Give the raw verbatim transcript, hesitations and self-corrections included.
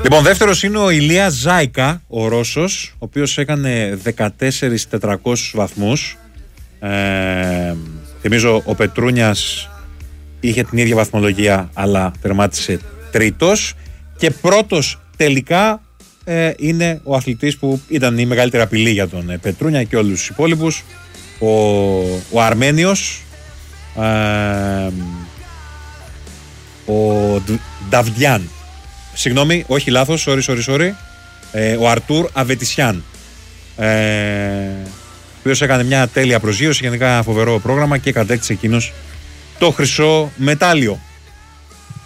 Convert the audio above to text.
Λοιπόν, δεύτερος είναι ο Ηλίας Ζάικα, ο Ρώσος, ο οποίος έκανε δεκατέσσερις χιλιάδες τετρακόσιους βαθμούς. Ε, θυμίζω ο Πετρούνιας είχε την ίδια βαθμολογία, αλλά τερμάτισε τρίτος. Και πρώτος τελικά ε, είναι ο αθλητής που ήταν η μεγαλύτερη απειλή για τον ε, Πετρούνια και όλους τους υπόλοιπους, ο, ο Αρμένιος, ε, ο Νταβντιάν. Συγγνώμη, όχι λάθος, sorry, sorry, sorry. Ε, ο Αρτούρ Αβετισιάν. Ε, ο οποίος έκανε μια τέλεια προσγείωση, γενικά φοβερό πρόγραμμα και κατέκτησε εκείνος το χρυσό μετάλλιο.